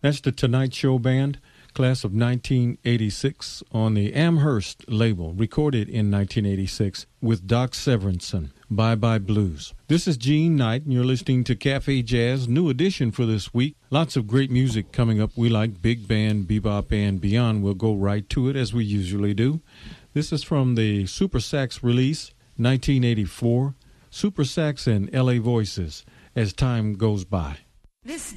That's the Tonight Show Band, class of 1986, on the Amherst label, recorded in 1986 with Doc Severinsen, Bye Bye Blues. This is Gene Knight, and you're listening to Cafe Jazz, new edition for this week. Lots of great music coming up. We like big band, bebop, and beyond. We'll go right to it, as we usually do. This is from the Super Sax release, 1984, Super Sax and LA Voices, As Time Goes By. This